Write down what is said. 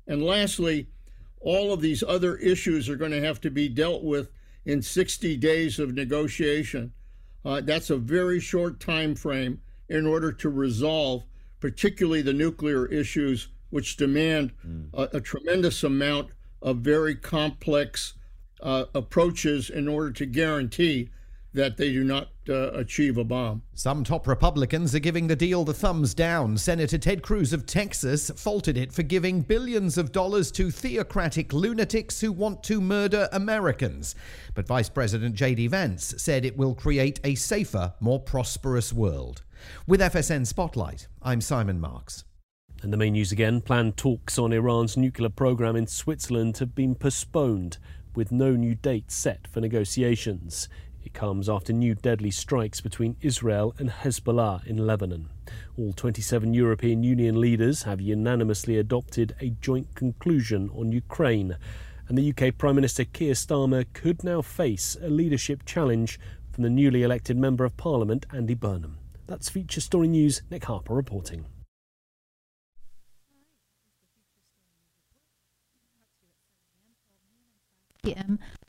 And lastly, all of these other issues are going to have to be dealt with in 60 days of negotiation. That's a very short time frame in order to resolve particularly the nuclear issues, which demand a tremendous amount of very complex approaches in order to guarantee that they do not achieve a bomb. Some top Republicans are giving the deal the thumbs down. Senator Ted Cruz of Texas faulted it for giving billions of dollars to theocratic lunatics who want to murder Americans. But Vice President J.D. Vance said it will create a safer, more prosperous world. With FSN Spotlight, I'm Simon Marks. And the main news again, planned talks on Iran's nuclear program in Switzerland have been postponed, with no new date set for negotiations. It comes after new deadly strikes between Israel and Hezbollah in Lebanon. All 27 European Union leaders have unanimously adopted a joint conclusion on Ukraine. And the UK Prime Minister Keir Starmer could now face a leadership challenge from the newly elected Member of Parliament, Andy Burnham. That's Feature Story News. Nick Harper reporting. PM